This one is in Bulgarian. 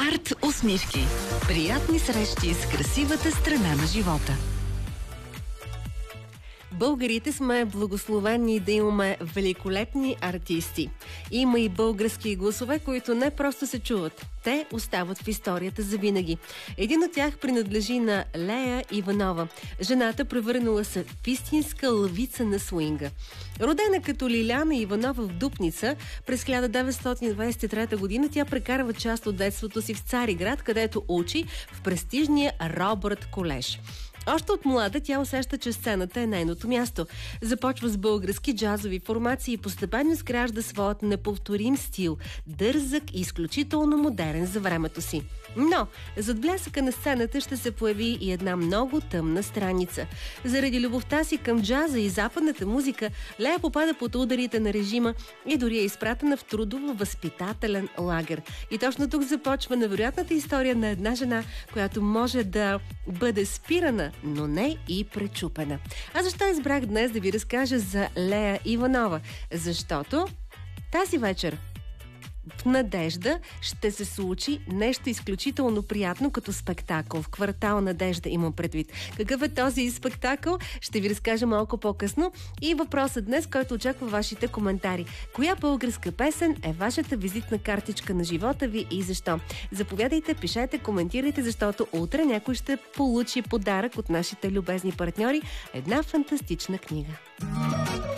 Арт усмивки. Приятни срещи с красивата страна на живота. Българите сме благословени да имаме великолепни артисти. Има и български гласове, които не просто се чуват. Те остават в историята завинаги. Един от тях принадлежи на Лея Иванова. Жената превърнала се в истинска лъвица на суинга. Родена като Лиляна Иванова в Дупница, през 1923 година тя прекарва част от детството си в Цариград, където учи в престижния Робърт колеж. Още от млада тя усеща, че сцената е нейното място. Започва с български джазови формации и постепенно изгражда своят неповторим стил, дързък и изключително модерен за времето си. Но зад блясъка на сцената ще се появи и една много тъмна страница. Заради любовта си към джаза и западната музика, Лея попада под ударите на режима и дори е изпратена в трудово-възпитателен лагер. И точно тук започва невероятната история на една жена, която може да бъде спирана, но не и пречупена. А защо избрах днес да ви разкажа за Лея Иванова? Защото тази вечер в Надежда ще се случи нещо изключително приятно като спектакъл. В квартал Надежда имам предвид. Какъв е този спектакъл? Ще ви разкажа малко по-късно. И въпросът днес, който очаква вашите коментари. Коя българска песен е вашата визитна картичка на живота ви и защо? Заповядайте, пишете, коментирайте, защото утре някой ще получи подарък от нашите любезни партньори. Една фантастична книга.